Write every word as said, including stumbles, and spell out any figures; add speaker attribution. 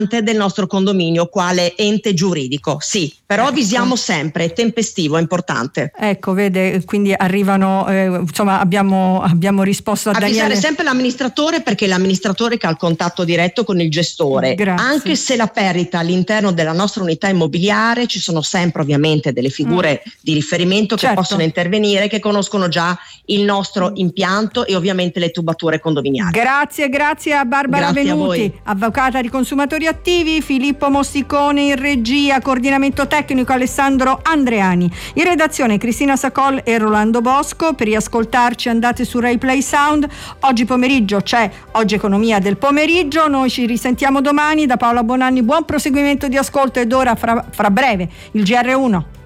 Speaker 1: del nostro condominio quale ente giuridico, sì, però
Speaker 2: ecco.
Speaker 1: avvisiamo sempre, è tempestivo, è importante.
Speaker 2: Ecco, vede, quindi arrivano, eh, insomma abbiamo, abbiamo risposto a
Speaker 1: Avvisare
Speaker 2: Daniele.
Speaker 1: sempre l'amministratore, perché è l'amministratore che ha il contatto diretto con il gestore.
Speaker 2: Grazie.
Speaker 1: Anche se la perdita all'interno della nostra unità immobiliare, ci sono sempre ovviamente delle figure mm. di riferimento che
Speaker 2: certo.
Speaker 1: possono intervenire, che conoscono già il nostro impianto e ovviamente le tubature condominiali.
Speaker 2: Grazie, grazie a Barbara
Speaker 1: grazie
Speaker 2: Venuti,
Speaker 1: a
Speaker 2: avvocata di consumatori attivi, Filippo Mosticone in regia, coordinamento tecnico Alessandro Andreani, in redazione Cristina Sacol e Rolando Bosco. Per riascoltarci andate su Rai Play Sound. Oggi pomeriggio c'è Oggi Economia del pomeriggio, noi ci risentiamo domani. Da Paola Bonanni buon proseguimento di ascolto ed ora fra, fra breve il G R uno.